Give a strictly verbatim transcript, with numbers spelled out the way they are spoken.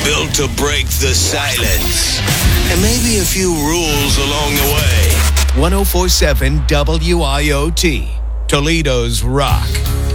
built to break the silence. And maybe a few rules along the way. ten forty-seven W I O T, Toledo's Rock.